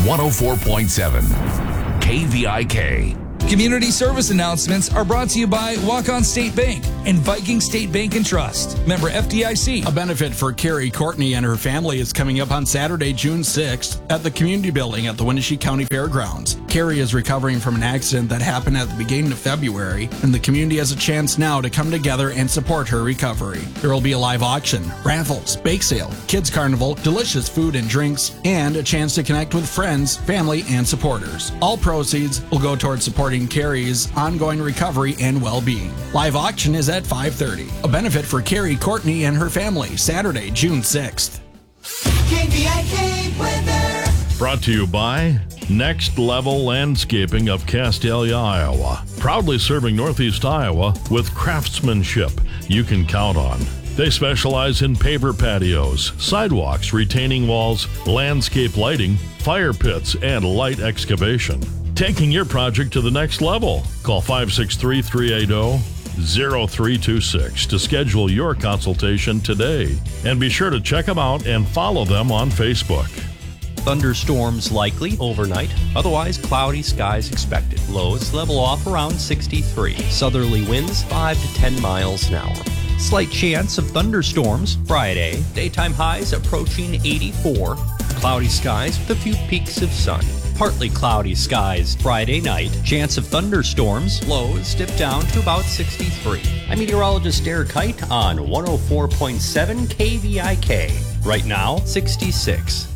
104.7 KVIK. Community service announcements are brought to you by Walk-On State Bank and Viking State Bank and Trust. Member FDIC. A benefit for Carrie Courtney and her family is coming up on Saturday, June 6th at the Community Building at the Wenatchee County Fairgrounds. Carrie is recovering from an accident that happened at the beginning of February, and the community has a chance now to come together and support her recovery. There will be a live auction, raffles, bake sale, kids carnival, delicious food and drinks, and a chance to connect with friends, family, and supporters. All proceeds will go towards supporting Carrie's ongoing recovery and well-being. Live auction is at 5:30. A benefit for Carrie Courtney and her family, Saturday, June 6th. KVIK weather. Brought to you by Next Level Landscaping of Castalia, Iowa. Proudly serving Northeast Iowa with craftsmanship you can count on. They specialize in paver patios, sidewalks, retaining walls, landscape lighting, fire pits, and light excavation. Taking your project to the next level. Call 563-380-0326 to schedule your consultation today. And be sure to check them out and follow them on Facebook. Thunderstorms likely overnight. Otherwise, cloudy skies expected. Lows level off around 63. Southerly winds 5 to 10 miles an hour. Slight chance of thunderstorms Friday. Daytime highs approaching 84. Cloudy skies with a few peaks of sun. Partly cloudy skies Friday night. Chance of thunderstorms. Lows dip down to about 63. I'm meteorologist Derek Kite on 104.7 KVIK. Right now, 66.